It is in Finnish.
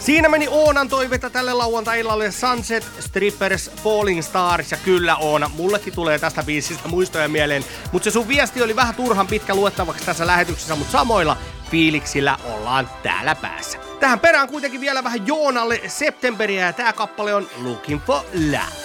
Siinä meni Oonan toiveita tälle lauantai-illalle Sunset Strippers Falling Stars. Ja kyllä Oona, mullekin tulee tästä biisistä muistoja mieleen. Mutta se sun viesti oli vähän turhan pitkä luettavaksi tässä lähetyksessä, mutta samoilla fiiliksillä ollaan täällä päässä. Tähän perään kuitenkin vielä vähän Joonalle Septemberia ja tää kappale on Looking for Love.